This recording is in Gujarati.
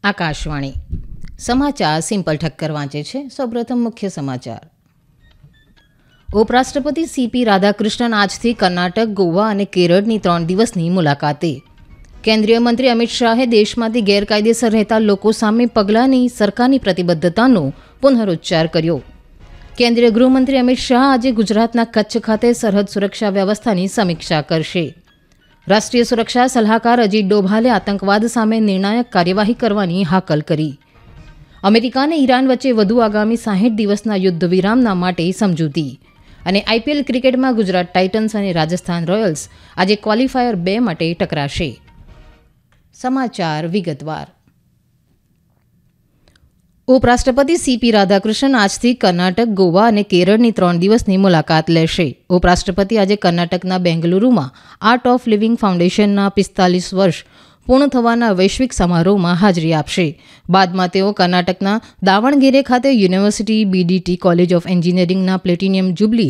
આકાશવાણી સમાચાર સિમ્પલ ઠક્કર વાંચે છે. સૌપ્રથમ મુખ્ય સમાચાર. ઉપરાષ્ટ્રપતિ સીપી રાધાકૃષ્ણન આજથી કર્ણાટક, ગોવા અને કેરળની 3 દિવસની મુલાકાતે. કેન્દ્રીય મંત્રી અમિત શાહે દેશમાંથી ગેરકાયદેસર રહેતા લોકો સામે પગલાંની સરકારની પ્રતિબદ્ધતાનો પુનરૂચ્ચાર કર્યો. કેન્દ્રીય ગૃહમંત્રી અમિત શાહ આજે ગુજરાતના કચ્છ ખાતે સરહદ સુરક્ષા વ્યવસ્થાની સમીક્ષા કરશે. રાષ્ટ્રીય સુરક્ષા સલાહકાર અજીત ડોભાલે આતંકવાદ સામે નિર્ણાયક કાર્યવાહી કરવાની હાકલ કરી. અમેરિકા અને ઈરાન વચ્ચે વધુ આગામી 60 દિવસના યુદ્ધ વિરામના માટે સમજૂતી. અને આઈપીએલ ક્રિકેટમાં ગુજરાત ટાઇટન્સ અને રાજસ્થાન રોયલ્સ આજે ક્વોલિફાયર 2 માટે ટકરાશે. સમાચાર વિગતવાર. ઉપરાષ્ટ્રપતિ સીપી રાધાકૃષ્ણન આજથી કર્ણાટક, ગોવા અને કેરળની 3 દિવસની મુલાકાત લેશે. ઉપરાષ્ટ્રપતિ આજે કર્ણાટકના બેંગલુરુમાં આર્ટ ઓફ લિવિંગ ફાઉન્ડેશનના 45 વર્ષ પૂર્ણ થવાના વૈશ્વિક સમારોહમાં હાજરી આપશે. બાદમાં તેઓ કર્ણાટકના દાવણગેરે ખાતે યુનિવર્સિટી બીડીટી કોલેજ ઓફ એન્જિનિયરિંગના પ્લેટિનિયમ જ્યુબિલી